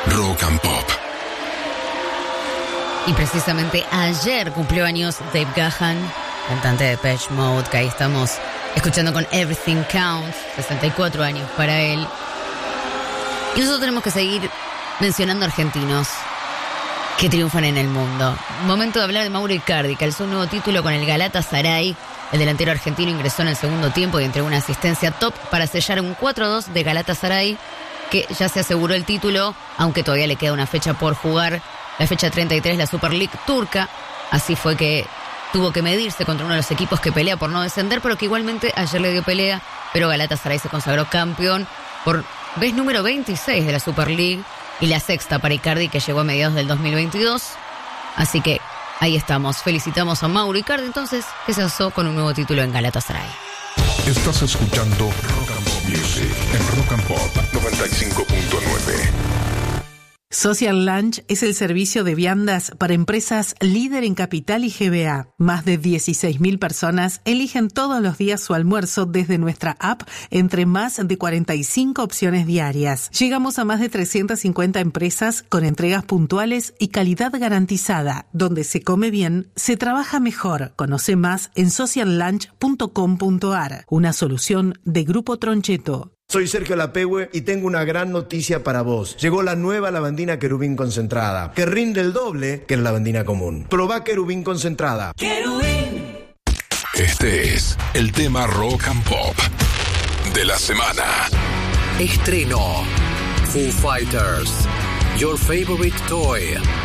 Rock and Pop. Y precisamente ayer cumplió años Dave Gahan, cantante de Depeche Mode, que ahí estamos escuchando con Everything Counts, 64 años para él. Y nosotros tenemos que seguir mencionando argentinos que triunfan en el mundo. Momento de hablar de Mauro Icardi, que alzó un nuevo título con el Galatasaray. El delantero argentino ingresó en el segundo tiempo y entregó una asistencia top para sellar un 4-2 de Galatasaray, que ya se aseguró el título, aunque todavía le queda una fecha por jugar. La fecha 33, la Super League turca. Así fue que tuvo que medirse contra uno de los equipos que pelea por no descender, pero que igualmente ayer le dio pelea. Pero Galatasaray se consagró campeón por vez número 26 de la Super League y la sexta para Icardi, que llegó a mediados del 2022. Así que ahí estamos. Felicitamos a Mauro Icardi, entonces, que se alzó con un nuevo título en Galatasaray. Estás escuchando Rock and Pop Music en Rock and Pop 95.9. Social Lunch es el servicio de viandas para empresas líder en Capital y GBA. Más de 16.000 personas eligen todos los días su almuerzo desde nuestra app entre más de 45 opciones diarias. Llegamos a más de 350 empresas con entregas puntuales y calidad garantizada. Donde se come bien, se trabaja mejor. Conoce más en sociallunch.com.ar. Una solución de Grupo Troncheto. Soy Sergio Lapehue y tengo una gran noticia para vos. Llegó la nueva lavandina Querubín concentrada, que rinde el doble que la lavandina común. Probá Querubín concentrada. Querubín. Este es el tema Rock and Pop de la semana. Estreno Foo Fighters, Your Favorite Toy.